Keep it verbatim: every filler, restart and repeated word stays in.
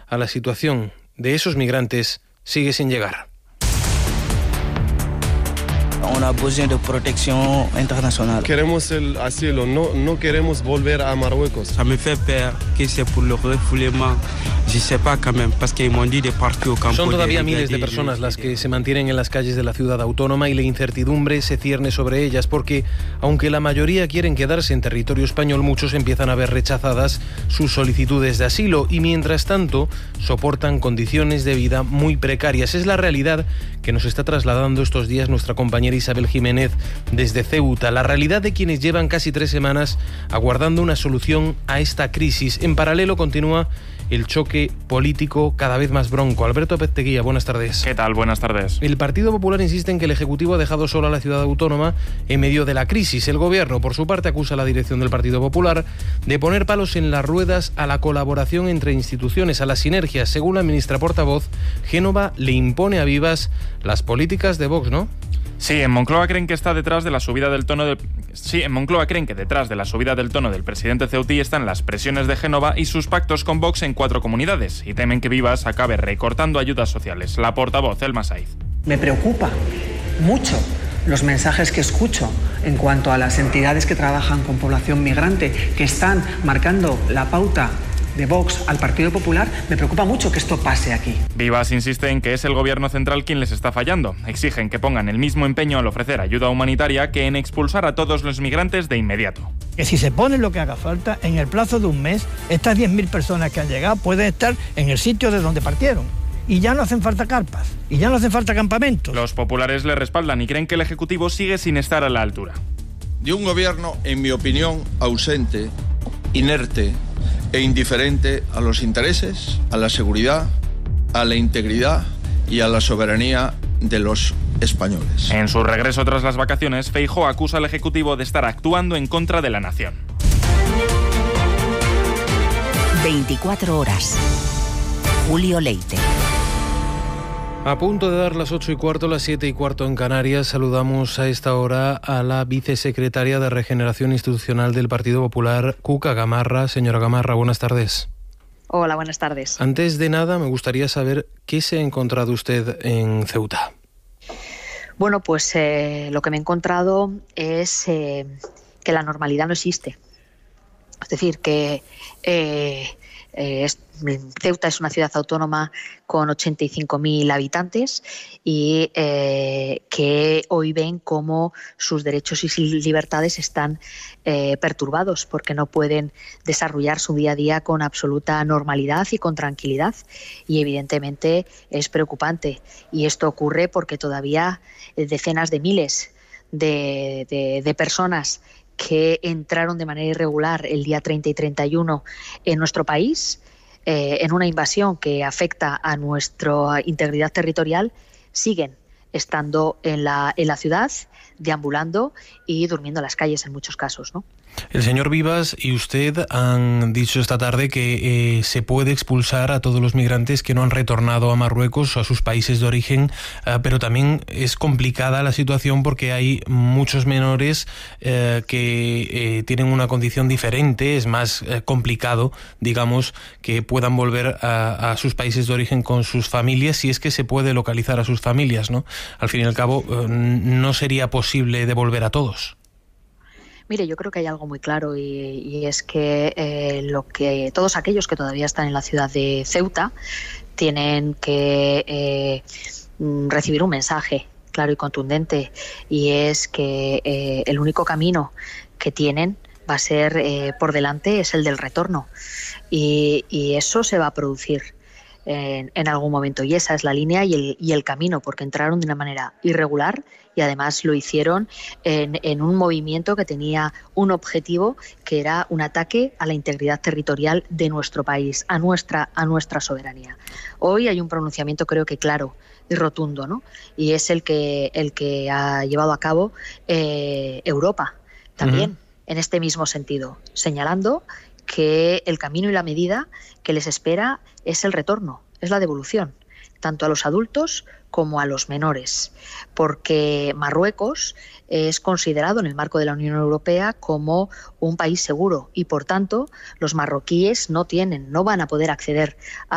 a la situación de esos migrantes sigue sin llegar. On a besoin de protección internacional. Queremos el asilo, no, no queremos volver a Marruecos. Ça me fait peur que c'est pour le refoulement. Je sais pas quand même, parce qu'ils m'ont dit de partir au campo. Son todavía miles de personas las que se mantienen en las calles de la ciudad autónoma y la incertidumbre se cierne sobre ellas porque, aunque la mayoría quieren quedarse en territorio español, muchos empiezan a ver rechazadas sus solicitudes de asilo y, mientras tanto, soportan condiciones de vida muy precarias. Es la realidad que nos está trasladando estos días nuestra compañera Isabel Jiménez desde Ceuta, la realidad de quienes llevan casi tres semanas aguardando una solución a esta crisis. En paralelo continúa el choque político cada vez más bronco. Alberto Pezteguía, buenas tardes. ¿Qué tal? Buenas tardes. El Partido Popular insiste en que el Ejecutivo ha dejado sola a la ciudad autónoma en medio de la crisis. El Gobierno, por su parte, acusa a la dirección del Partido Popular de poner palos en las ruedas a la colaboración entre instituciones, a las sinergias. Según la ministra portavoz, Génova le impone a Vivas las políticas de Vox, ¿no? Sí, en Moncloa creen que está detrás de la subida del tono del... Sí, en Moncloa creen que detrás de la subida del tono del presidente ceutí están las presiones de Génova y sus pactos con Vox en cuatro comunidades, y temen que Vivas acabe recortando ayudas sociales. La portavoz, Elma Saiz. Me preocupa mucho los mensajes que escucho en cuanto a las entidades que trabajan con población migrante, que están marcando la pauta de Vox al Partido Popular. Me preocupa mucho que esto pase aquí. Vivas insiste en que es el gobierno central quien les está fallando. Exigen que pongan el mismo empeño al ofrecer ayuda humanitaria que en expulsar a todos los migrantes de inmediato. Que si se pone lo que haga falta, en el plazo de un mes, estas diez mil personas que han llegado pueden estar en el sitio de donde partieron. Y ya no hacen falta carpas, y ya no hacen falta campamentos. Los populares le respaldan y creen que el Ejecutivo sigue sin estar a la altura. De un gobierno, en mi opinión, ausente, inerte e indiferente a los intereses, a la seguridad, a la integridad y a la soberanía de los españoles. En su regreso tras las vacaciones, Feijóo acusa al Ejecutivo de estar actuando en contra de la nación. veinticuatro horas. Julio Leite. A punto de dar las ocho y cuarto, las siete y cuarto en Canarias, saludamos a esta hora a la vicesecretaria de Regeneración Institucional del Partido Popular, Cuca Gamarra. Señora Gamarra, buenas tardes. Hola, buenas tardes. Antes de nada, me gustaría saber qué se ha encontrado usted en Ceuta. Bueno, pues eh, lo que me he encontrado es eh, que la normalidad no existe. Es decir, que... Eh, Eh, es, Ceuta es una ciudad autónoma con ochenta y cinco mil habitantes y eh, que hoy ven cómo sus derechos y libertades están eh, perturbados porque no pueden desarrollar su día a día con absoluta normalidad y con tranquilidad, y evidentemente es preocupante, y esto ocurre porque todavía decenas de miles de, de, de personas que entraron de manera irregular el día treinta y treinta y uno en nuestro país, eh, en una invasión que afecta a nuestra integridad territorial, siguen estando en la, en la ciudad, deambulando y durmiendo en las calles en muchos casos, ¿no? El señor Vivas y usted han dicho esta tarde que eh, se puede expulsar a todos los migrantes que no han retornado a Marruecos o a sus países de origen, eh, pero también es complicada la situación porque hay muchos menores eh, que eh, tienen una condición diferente. Es más eh, complicado, digamos, que puedan volver a, a sus países de origen con sus familias, si es que se puede localizar a sus familias, ¿no? Al fin y al cabo, eh, no sería posible devolver a todos. Mire, yo creo que hay algo muy claro y, y es que, eh, lo que todos aquellos que todavía están en la ciudad de Ceuta tienen que eh, recibir un mensaje claro y contundente, y es que eh, el único camino que tienen va a ser eh, por delante es el del retorno, y, y eso se va a producir en, en algún momento, y esa es la línea y el, y el camino, porque entraron de una manera irregular y además lo hicieron en, en un movimiento que tenía un objetivo, que era un ataque a la integridad territorial de nuestro país, a nuestra, a nuestra soberanía. Hoy hay un pronunciamiento, creo que claro y rotundo, ¿no? Y es el que, el que ha llevado a cabo eh, Europa también, uh-huh. en este mismo sentido, señalando que el camino y la medida que les espera es el retorno, es la devolución, tanto a los adultos como a los menores, porque Marruecos es considerado en el marco de la Unión Europea como un país seguro, y por tanto los marroquíes no tienen, no van a poder acceder a